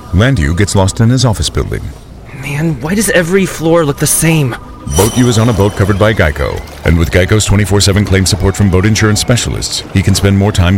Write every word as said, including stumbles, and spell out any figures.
Landu gets lost in his office building. Man, why does every floor look the same? Boat U is on a boat covered by Geico, and with Geico's twenty-four seven claim support from boat insurance specialists, he can spend more time